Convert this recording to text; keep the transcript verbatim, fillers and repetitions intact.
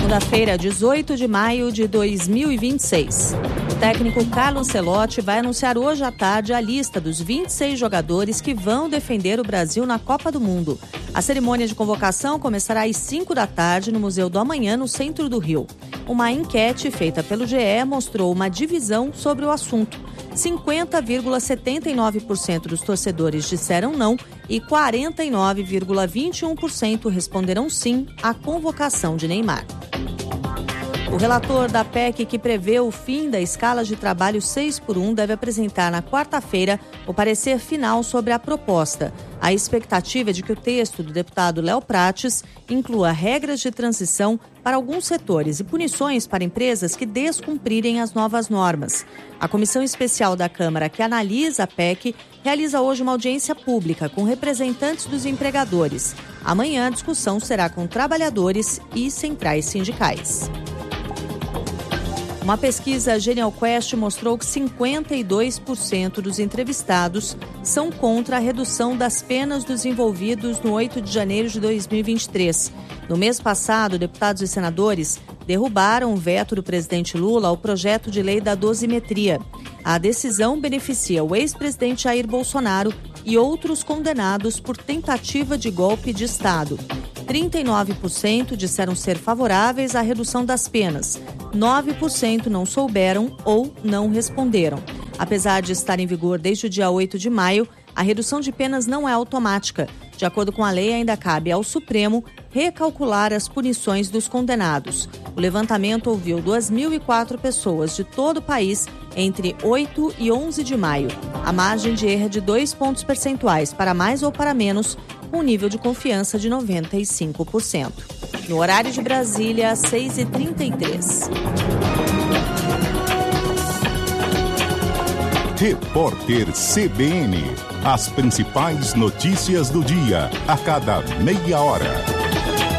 Segunda-feira, dezoito de maio de dois mil e vinte e seis. O técnico Carlo Ancelotti vai anunciar hoje à tarde a lista dos vinte e seis jogadores que vão defender o Brasil na Copa do Mundo. A cerimônia de convocação começará às cinco da tarde no Museu do Amanhã, no centro do Rio. Uma enquete feita pelo G E mostrou uma divisão sobre o assunto. cinquenta vírgula setenta e nove por cento dos torcedores disseram não e quarenta e nove vírgula vinte e um por cento responderam sim à convocação de Neymar. O relator da P E C que prevê o fim da escala de trabalho seis por um deve apresentar na quarta-feira o parecer final sobre a proposta. A expectativa é de que o texto do deputado Léo Prates inclua regras de transição para alguns setores e punições para empresas que descumprirem as novas normas. A Comissão Especial da Câmara, que analisa a P E C, realiza hoje uma audiência pública com representantes dos empregadores. Amanhã a discussão será com trabalhadores e centrais sindicais. Uma pesquisa Genial Quest mostrou que cinquenta e dois por cento dos entrevistados são contra a redução das penas dos envolvidos no oito de janeiro de dois mil e vinte e três. No mês passado, deputados e senadores derrubaram o veto do presidente Lula ao projeto de lei da dosimetria. A decisão beneficia o ex-presidente Jair Bolsonaro e outros condenados por tentativa de golpe de Estado. trinta e nove por cento disseram ser favoráveis à redução das penas. nove por cento não souberam ou não responderam. Apesar de estar em vigor desde o dia oito de maio, a redução de penas não é automática. De acordo com a lei, ainda cabe ao Supremo recalcular as punições dos condenados. O levantamento ouviu duas mil e quatro pessoas de todo o país entre oito e onze de maio. A margem de erro é de dois pontos percentuais, para mais ou para menos, com um nível de confiança de noventa e cinco por cento. No horário de Brasília, seis e trinta e três. Repórter C B N. As principais notícias do dia, a cada meia hora.